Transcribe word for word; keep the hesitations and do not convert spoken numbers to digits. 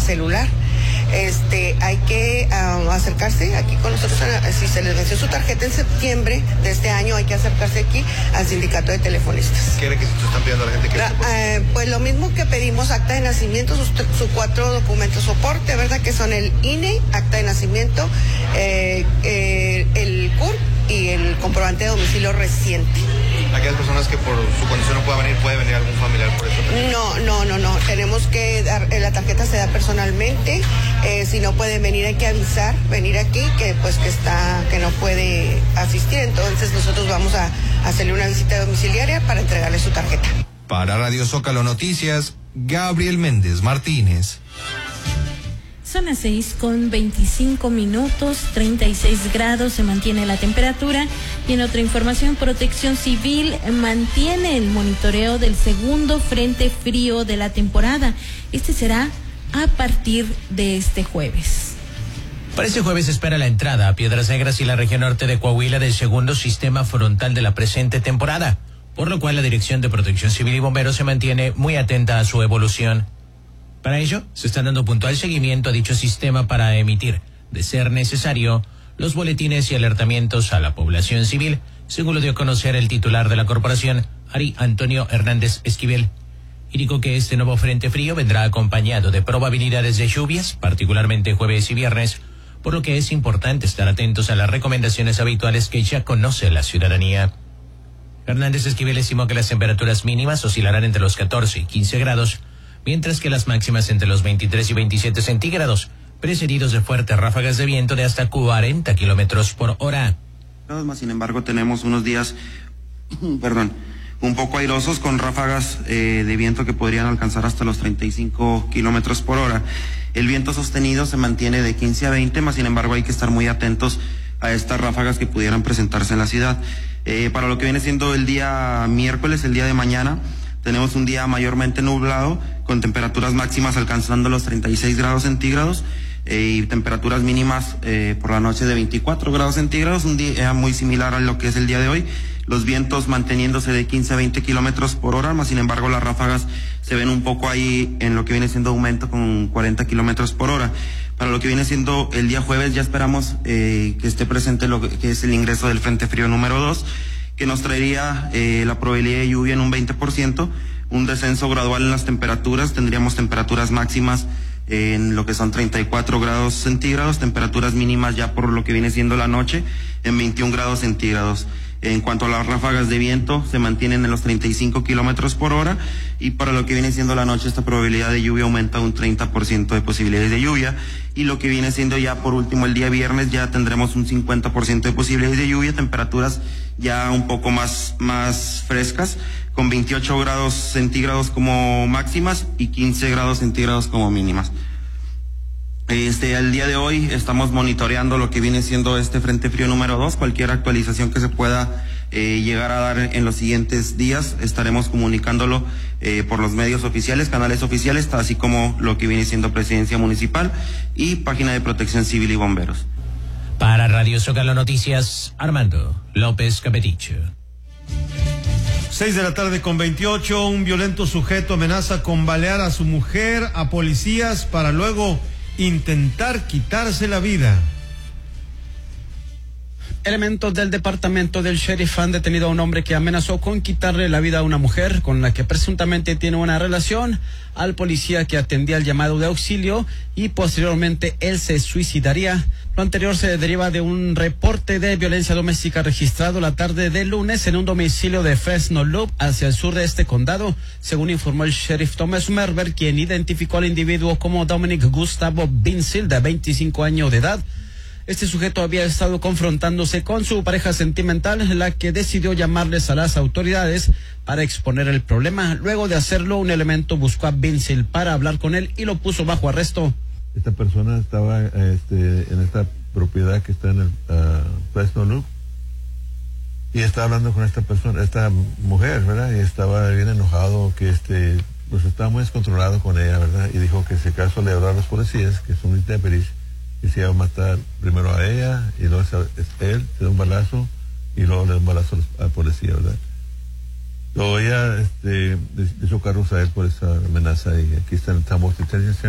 celular. Este, hay que uh, acercarse aquí con nosotros, a, si se les venció su tarjeta en septiembre de este año, hay que acercarse aquí al sindicato de telefonistas. ¿Qué requisitos están pidiendo a la gente que la, eh, Pues lo mismo que pedimos: acta de nacimiento, sus, sus cuatro documentos soporte, ¿verdad? Que son el I N E, acta de nacimiento, eh, eh, el C U R y el comprobante de domicilio reciente. Aquellas personas que por su condición no puedan venir, ¿puede venir algún familiar por eso? No, no, no, no. Tenemos que dar, la tarjeta se da personalmente. Eh, si no pueden venir, hay que avisar, venir aquí, que pues que está, que no puede asistir. Entonces nosotros vamos a, a hacerle una visita domiciliaria para entregarle su tarjeta. Para Radio Zócalo Noticias, Gabriel Méndez Martínez. Son las seis con veinticinco minutos, treinta y seis grados se mantiene la temperatura. Y en otra información, Protección Civil mantiene el monitoreo del segundo frente frío de la temporada. Este será a partir de este jueves. Para este jueves se espera la entrada a Piedras Negras y la región norte de Coahuila del segundo sistema frontal de la presente temporada, por lo cual la Dirección de Protección Civil y Bomberos se mantiene muy atenta a su evolución. Para ello, se está dando puntual seguimiento a dicho sistema para emitir, de ser necesario, los boletines y alertamientos a la población civil, según lo dio a conocer el titular de la corporación, Ari Antonio Hernández Esquivel. Indicó que este nuevo frente frío vendrá acompañado de probabilidades de lluvias, particularmente jueves y viernes, por lo que es importante estar atentos a las recomendaciones habituales que ya conoce la ciudadanía. Hernández Esquivel estimó que las temperaturas mínimas oscilarán entre los catorce y quince grados, mientras que las máximas entre los veintitrés y veintisiete centígrados, precedidos de fuertes ráfagas de viento de hasta cuarenta kilómetros por hora. Sin embargo, tenemos unos días, perdón, un poco airosos con ráfagas eh, de viento que podrían alcanzar hasta los treinta y cinco kilómetros por hora. El viento sostenido se mantiene de quince a veinte, más sin embargo hay que estar muy atentos a estas ráfagas que pudieran presentarse en la ciudad. Eh, para lo que viene siendo el día miércoles, el día de mañana, tenemos un día mayormente nublado, con temperaturas máximas alcanzando los treinta y seis grados centígrados eh, y temperaturas mínimas eh, por la noche de veinticuatro grados centígrados, un día muy similar a lo que es el día de hoy. Los vientos manteniéndose de quince a veinte kilómetros por hora, más sin embargo las ráfagas se ven un poco ahí en lo que viene siendo aumento con cuarenta kilómetros por hora. Para lo que viene siendo el día jueves ya esperamos eh, que esté presente lo que es el ingreso del Frente Frío número dos, que nos traería eh, la probabilidad de lluvia en un veinte por ciento, un descenso gradual en las temperaturas, tendríamos temperaturas máximas eh, en lo que son treinta y cuatro grados centígrados, temperaturas mínimas ya por lo que viene siendo la noche en veintiún grados centígrados. En cuanto a las ráfagas de viento, se mantienen en los treinta y cinco kilómetros por hora, y para lo que viene siendo la noche, esta probabilidad de lluvia aumenta un treinta por ciento de posibilidades de lluvia, y lo que viene siendo ya por último el día viernes, ya tendremos un cincuenta por ciento de posibilidades de lluvia, temperaturas ya un poco más, más frescas, con veintiocho grados centígrados como máximas y quince grados centígrados como mínimas. Este, al día de hoy estamos monitoreando lo que viene siendo este Frente Frío número dos. Cualquier actualización que se pueda eh, llegar a dar en los siguientes días, estaremos comunicándolo eh, por los medios oficiales, canales oficiales, así como lo que viene siendo Presidencia Municipal y página de Protección Civil y Bomberos. Para Radio Zócalo Noticias, Armando López Capeticho. Seis de la tarde con veintiocho, un violento sujeto amenaza con balear a su mujer, a policías, para luego intentar quitarse la vida. Elementos del departamento del sheriff han detenido a un hombre que amenazó con quitarle la vida a una mujer con la que presuntamente tiene una relación, al policía que atendía el llamado de auxilio, y posteriormente él se suicidaría. Lo anterior se deriva de un reporte de violencia doméstica registrado la tarde del lunes en un domicilio de Fresno Loop, hacia el sur de este condado, según informó el sheriff Thomas Merber, quien identificó al individuo como Dominic Gustavo Vincil, de veinticinco años de edad. Este sujeto había estado confrontándose con su pareja sentimental, la que decidió llamarles a las autoridades para exponer el problema. Luego de hacerlo, un elemento buscó a Vincil para hablar con él y lo puso bajo arresto. Esta persona estaba este, en esta propiedad que está en el uh, Fresno Loop, y estaba hablando con esta persona, esta mujer, ¿verdad? Y estaba bien enojado, que este, pues estaba muy descontrolado con ella, ¿verdad? Y dijo que si acaso le habló a los policías, que son intemperies, que se iba a matar primero a ella, y luego él se da un balazo, y luego le da un balazo al policía, ¿verdad? Luego ella este, hizo cargos a él por esa amenaza, y aquí están, estamos